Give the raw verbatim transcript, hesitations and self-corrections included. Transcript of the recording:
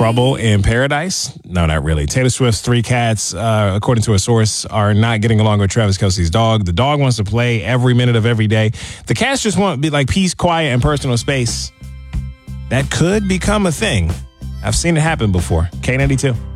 trouble in paradise? No, not really. Taylor Swift's three cats, uh, according to a source, are not getting along with Travis Kelce's dog. The dog wants to play every minute of every day. The cats just want to be like peace, quiet, and personal space. That could become a thing. I've seen it happen before. K ninety-two.